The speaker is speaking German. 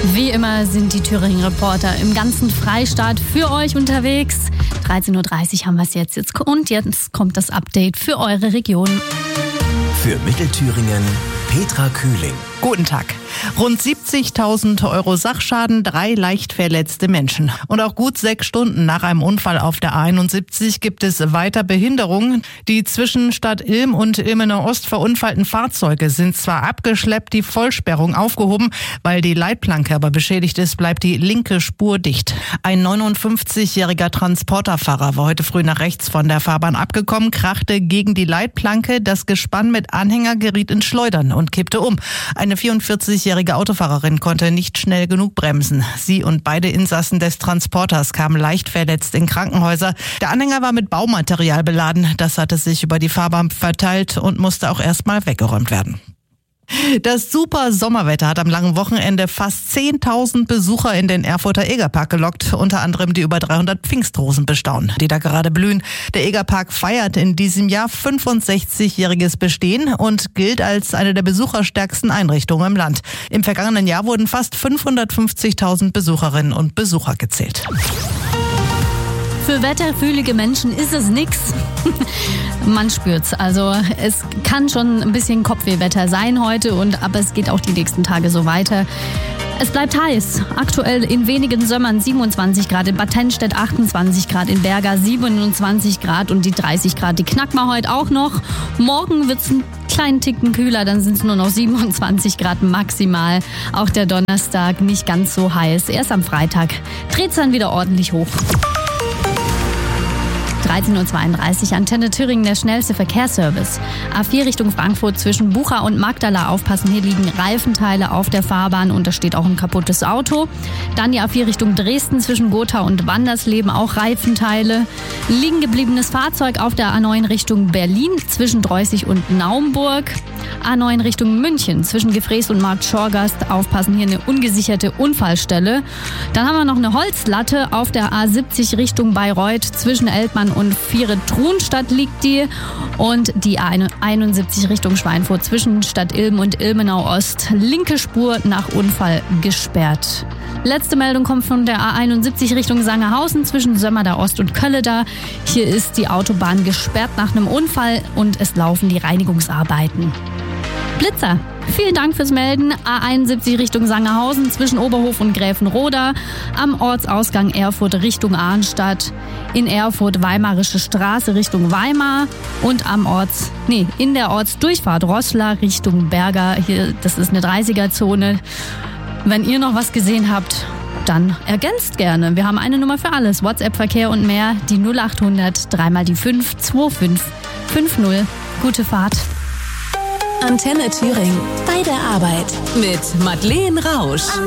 Wie immer sind die Thüringen-Reporter im ganzen Freistaat für euch unterwegs. 13.30 Uhr haben wir es jetzt. Und jetzt kommt das Update für eure Region. Für Mittelthüringen Petra Kühling. Guten Tag. Rund 70.000 € Sachschaden, 3 leicht verletzte Menschen. Und auch gut 6 Stunden nach einem Unfall auf der A71 gibt es weiter Behinderungen. Die zwischen Stadt Ilm und Ilmenau Ost verunfallten Fahrzeuge sind zwar abgeschleppt, die Vollsperrung aufgehoben. Weil die Leitplanke aber beschädigt ist, bleibt die linke Spur dicht. Ein 59-jähriger Transporterfahrer war heute früh nach rechts von der Fahrbahn abgekommen, krachte gegen die Leitplanke. Das Gespann mit Anhänger geriet ins Schleudern und kippte um. Eine 44-jährige Autofahrerin konnte nicht schnell genug bremsen. Sie und beide Insassen des Transporters kamen leicht verletzt in Krankenhäuser. Der Anhänger war mit Baumaterial beladen. Das hatte sich über die Fahrbahn verteilt und musste auch erstmal weggeräumt werden. Das super Sommerwetter hat am langen Wochenende fast 10.000 Besucher in den Erfurter Egerpark gelockt, unter anderem die über 300 Pfingstrosen bestaunen, die da gerade blühen. Der Egerpark feiert in diesem Jahr 65-jähriges Bestehen und gilt als eine der besucherstärksten Einrichtungen im Land. Im vergangenen Jahr wurden fast 550.000 Besucherinnen und Besucher gezählt. Für wetterfühlige Menschen ist es nix. Man spürt's. Also es kann schon ein bisschen Kopfwehwetter sein heute, aber es geht auch die nächsten Tage so weiter. Es bleibt heiß. Aktuell in wenigen Sömmern 27 Grad, in Bad Tennstedt 28 Grad, in Berga 27 Grad und die 30 Grad, die knacken wir heute auch noch. Morgen wird's einen kleinen Ticken kühler, dann sind es nur noch 27 Grad maximal. Auch der Donnerstag nicht ganz so heiß. Erst am Freitag dreht's dann wieder ordentlich hoch. 13.32 Uhr, Antenne Thüringen, der schnellste Verkehrsservice. A4 Richtung Frankfurt zwischen Bucha und Magdala aufpassen. Hier liegen Reifenteile auf der Fahrbahn und da steht auch ein kaputtes Auto. Dann die A4 Richtung Dresden zwischen Gotha und Wandersleben, auch Reifenteile. Liegen gebliebenes Fahrzeug auf der A9 Richtung Berlin zwischen Dreußig und Naumburg. A9 Richtung München zwischen Gefrees und Markt Schorgast. Aufpassen, hier eine ungesicherte Unfallstelle. Dann haben wir noch eine Holzlatte auf der A70 Richtung Bayreuth zwischen Eltmann und Viere-Trunstadt liegt die. Und die A71 Richtung Schweinfurt zwischen Stadt Ilm und Ilmenau Ost. Linke Spur nach Unfall gesperrt. Letzte Meldung kommt von der A71 Richtung Sangerhausen zwischen Sömmerda Ost und Kölleda. Hier ist die Autobahn gesperrt nach einem Unfall und es laufen die Reinigungsarbeiten. Blitzer. Vielen Dank fürs Melden. A71 Richtung Sangerhausen zwischen Oberhof und Gräfenroda. Am Ortsausgang Erfurt Richtung Arnstadt. In Erfurt Weimarische Straße Richtung Weimar. Und in der Ortsdurchfahrt Roßla Richtung Berga. Hier, das ist eine 30er-Zone. Wenn ihr noch was gesehen habt, dann ergänzt gerne. Wir haben eine Nummer für alles. WhatsApp-Verkehr und mehr. Die 0800 3 die 5 25 50. Gute Fahrt. Antenne Thüringen. Bei der Arbeit. Mit Madeleine Rausch.